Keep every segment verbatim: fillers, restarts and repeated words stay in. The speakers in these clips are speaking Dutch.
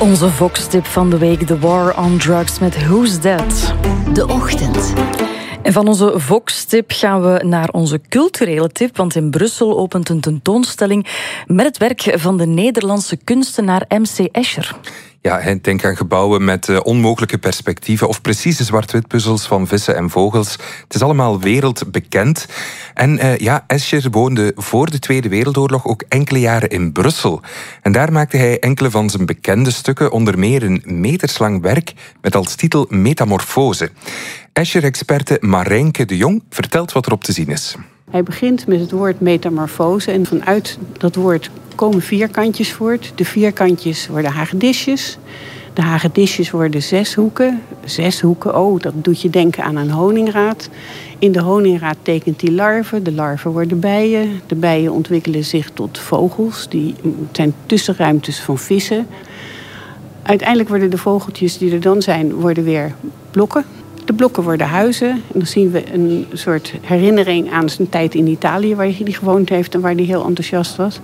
Onze Vox-tip van de week, The War on Drugs met Who's That? De Ochtend. En van onze Vox-tip gaan we naar onze culturele tip, want in Brussel opent een tentoonstelling met het werk van de Nederlandse kunstenaar M C Escher. Ja, denk aan gebouwen met uh, onmogelijke perspectieven of precieze zwart-wit puzzels van vissen en vogels. Het is allemaal wereldbekend. En uh, ja, Escher woonde voor de Tweede Wereldoorlog ook enkele jaren in Brussel. En daar maakte hij enkele van zijn bekende stukken, onder meer een meterslang werk met als titel Metamorfose. Escher-experte Marijnke de Jong vertelt wat erop te zien is. Hij begint met het woord metamorfose en vanuit dat woord komen vierkantjes voort. De vierkantjes worden hagedisjes. De hagedisjes worden zeshoeken. Zeshoeken, oh, dat doet je denken aan een honingraad. In de honingraad tekent hij larven. De larven worden bijen. De bijen ontwikkelen zich tot vogels. Die zijn tussenruimtes van vissen. Uiteindelijk worden de vogeltjes die er dan zijn, worden weer blokken. De blokken worden huizen. En dan zien we een soort herinnering aan zijn tijd in Italië, waar hij gewoond heeft en waar hij heel enthousiast was.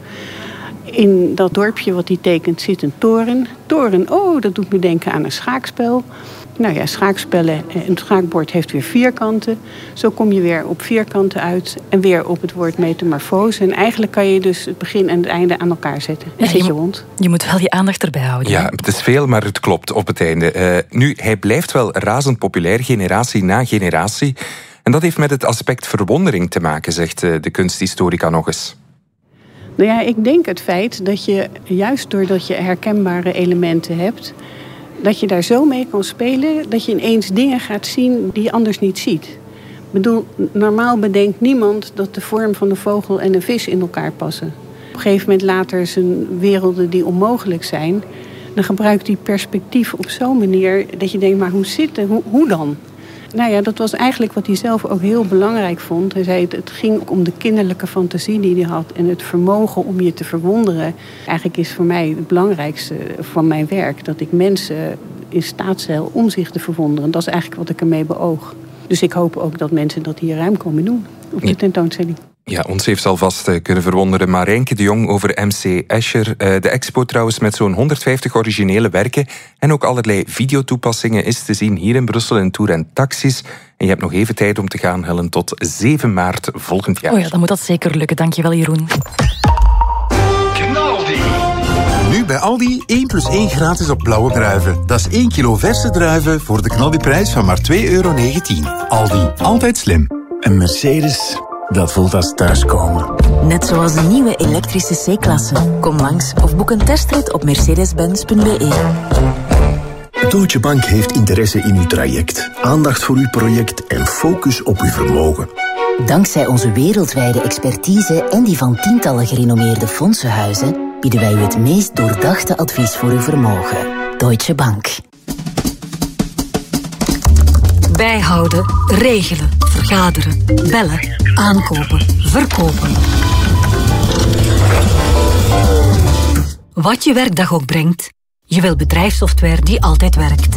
In dat dorpje wat hij tekent zit een toren. Toren, oh, dat doet me denken aan een schaakspel. Nou ja, schaakspellen, een schaakbord heeft weer vierkanten. Zo kom je weer op vierkanten uit en weer op het woord metamorfose. En eigenlijk kan je dus het begin en het einde aan elkaar zetten. En ja, zit je je rond. Je moet wel je aandacht erbij houden. Ja, het is veel, maar het klopt op het einde. Uh, nu, hij blijft wel razend populair, generatie na generatie. En dat heeft met het aspect verwondering te maken, zegt uh, de kunsthistorica nog eens. Nou ja, ik denk het feit dat je, juist doordat je herkenbare elementen hebt, dat je daar zo mee kan spelen dat je ineens dingen gaat zien die je anders niet ziet. Ik bedoel, normaal bedenkt niemand dat de vorm van een vogel en een vis in elkaar passen. Op een gegeven moment later zijn werelden die onmogelijk zijn, dan gebruikt hij perspectief op zo'n manier dat je denkt, maar hoe zit het? Hoe, hoe dan? Nou ja, dat was eigenlijk wat hij zelf ook heel belangrijk vond. Hij zei, het ging ook om de kinderlijke fantasie die hij had en het vermogen om je te verwonderen. Eigenlijk is voor mij het belangrijkste van mijn werk dat ik mensen in staat stel om zich te verwonderen. Dat is eigenlijk wat ik ermee beoog. Dus ik hoop ook dat mensen dat hier ruim komen doen op de tentoonstelling. Ja, ons heeft alvast uh, kunnen verwonderen Marijnke de Jong over M C Escher. Uh, de expo trouwens met zo'n honderdvijftig originele werken en ook allerlei videotoepassingen is te zien hier in Brussel in Tour en Taxis. En je hebt nog even tijd om te gaan, Helen, tot zeven maart volgend jaar. Oh ja, dan moet dat zeker lukken. Dankjewel, Jeroen. Nu bij Aldi één plus één gratis op blauwe druiven. Dat is één kilo verse druiven voor de knaldiprijs van maar twee euro negentien. Aldi, altijd slim. Een Mercedes, dat voelt als thuiskomen. Net zoals de nieuwe elektrische C-klasse. Kom langs of boek een testrit op mercedes benz punt b e. Deutsche Bank heeft interesse in uw traject, aandacht voor uw project en focus op uw vermogen. Dankzij onze wereldwijde expertise en die van tientallen gerenommeerde fondsenhuizen bieden wij u het meest doordachte advies voor uw vermogen. Deutsche Bank. Bijhouden, regelen, vergaderen, bellen, aankopen, verkopen. Wat je werkdag ook brengt, je wil bedrijfssoftware die altijd werkt.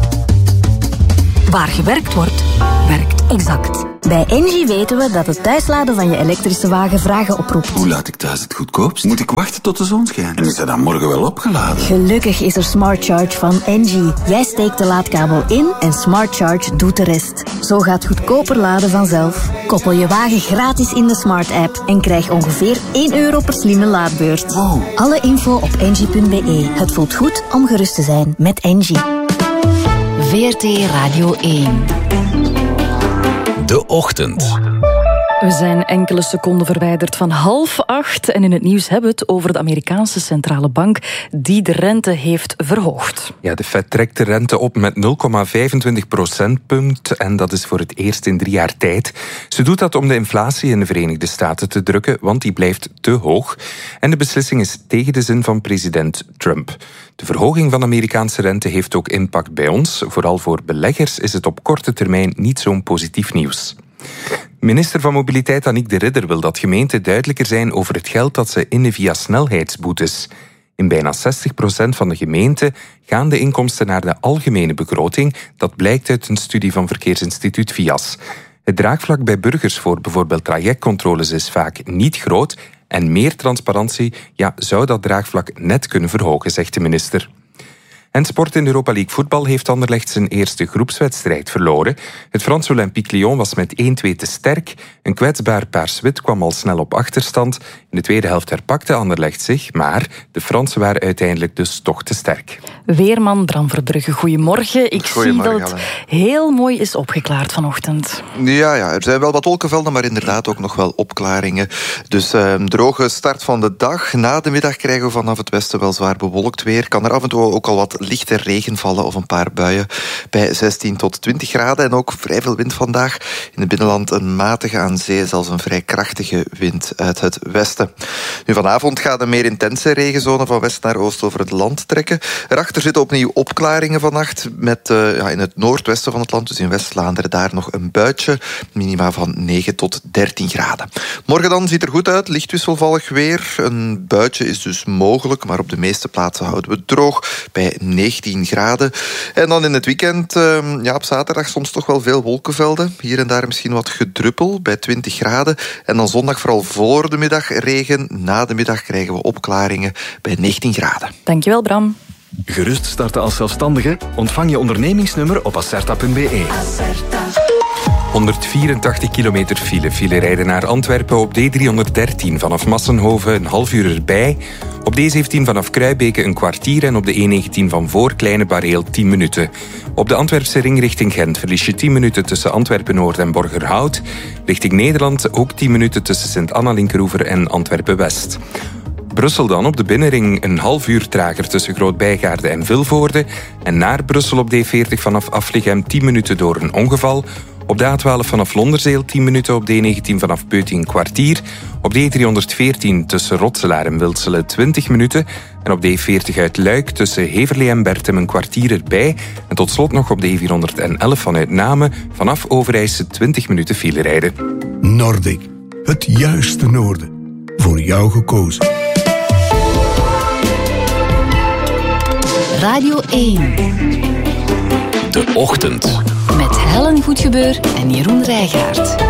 Waar gewerkt wordt, werkt Exact. Bij Engie weten we dat het thuisladen van je elektrische wagen vragen oproept. Hoe laat ik thuis het goedkoopst? Moet ik wachten tot de zon schijnt? En is dat dan morgen wel opgeladen? Gelukkig is er Smart Charge van Engie. Jij steekt de laadkabel in en Smart Charge doet de rest. Zo gaat goedkoper laden vanzelf. Koppel je wagen gratis in de Smart app en krijg ongeveer één euro per slimme laadbeurt. Wow. Alle info op engie punt b e. Het voelt goed om gerust te zijn met Engie. V R T Radio één. De Ochtend. We zijn enkele seconden verwijderd van half acht en in het nieuws hebben we het over de Amerikaanse centrale bank die de rente heeft verhoogd. Ja, de Fed trekt de rente op met nul komma vijfentwintig procentpunt en dat is voor het eerst in drie jaar tijd. Ze doet dat om de inflatie in de Verenigde Staten te drukken, want die blijft te hoog. En de beslissing is tegen de zin van president Trump. De verhoging van de Amerikaanse rente heeft ook impact bij ons. Vooral voor beleggers is het op korte termijn niet zo'n positief nieuws. Minister van Mobiliteit Annick de Ridder wil dat gemeenten duidelijker zijn over het geld dat ze innen via snelheidsboetes. In bijna zestig procent van de gemeenten gaan de inkomsten naar de algemene begroting. Dat blijkt uit een studie van Verkeersinstituut V I A S. Het draagvlak bij burgers voor bijvoorbeeld trajectcontroles is vaak niet groot en meer transparantie ja, zou dat draagvlak net kunnen verhogen, zegt de minister. En sport in Europa League voetbal heeft Anderlecht zijn eerste groepswedstrijd verloren. Het Franse Olympique Lyon was met één-twee te sterk. Een kwetsbaar Paars-Wit kwam al snel op achterstand. In de tweede helft herpakte Anderlecht zich, maar de Fransen waren uiteindelijk dus toch te sterk. Weerman Bram Verbrugge, goedemorgen. Ik zie dat het heel mooi is opgeklaard vanochtend. Ja, ja, er zijn wel wat wolkenvelden, maar inderdaad ook nog wel opklaringen. Dus eh, een droge start van de dag. Na de middag krijgen we vanaf het westen wel zwaar bewolkt weer. Kan er af en toe ook al wat lichte regen vallen of een paar buien bij zestien tot twintig graden. En ook vrij veel wind vandaag. In het binnenland een matige, aan zee zelfs een vrij krachtige wind uit het westen. Nu, vanavond gaat een meer intense regenzone van west naar oost over het land trekken. Erachter zitten opnieuw opklaringen vannacht met uh, ja, in het noordwesten van het land, dus in West-Vlaanderen, daar nog een buitje. Minima van negen tot dertien graden. Morgen dan ziet er goed uit, licht wisselvallig weer. Een buitje is dus mogelijk, maar op de meeste plaatsen houden we het droog bij negentien graden. En dan in het weekend, uh, ja, op zaterdag soms toch wel veel wolkenvelden. Hier en daar misschien wat gedruppel bij twintig graden. En dan zondag vooral voor de middag regen. Na de middag krijgen we opklaringen bij negentien graden. Dankjewel, Bram. Gerust starten als zelfstandige? Ontvang je ondernemingsnummer op acerta punt be. honderdvierentachtig kilometer file. File rijden naar Antwerpen op D driehonderddertien vanaf Massenhoven een half uur erbij. Op D zeventien vanaf Kruibeke een kwartier en op de E negentien van voor Kleine Bareel tien minuten. Op de Antwerpse ring richting Gent verlies je tien minuten tussen Antwerpen-Noord en Borgerhout. Richting Nederland ook tien minuten tussen Sint-Anna-Linkeroever en Antwerpen-West. Brussel dan op de binnenring een half uur trager tussen Groot-Bijgaarde en Vilvoorde. En naar Brussel op D veertig vanaf Afligem tien minuten door een ongeval. Op de A twaalf vanaf Londerzeel tien minuten, op D negentien vanaf Peuting een kwartier. Op D driehonderdveertien tussen Rotselaar en Wilselen twintig minuten. En op D veertig uit Luik tussen Heverlee en Bertem een kwartier erbij. En tot slot nog op D vierhonderdelf vanuit Namen vanaf Overijse twintig minuten file rijden. Nordic, het juiste noorden. Voor jou gekozen. Radio één. De Ochtend. Met Helen Goedgebeur en Jeroen Rijgaard.